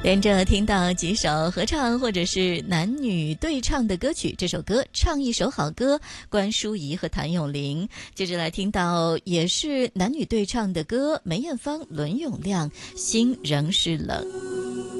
连着听到几首合唱或者是男女对唱的歌曲，这首歌唱一首好歌，关淑怡和谭咏麟。接着来听到也是男女对唱的歌，梅艳芳、伦永亮，心仍是冷。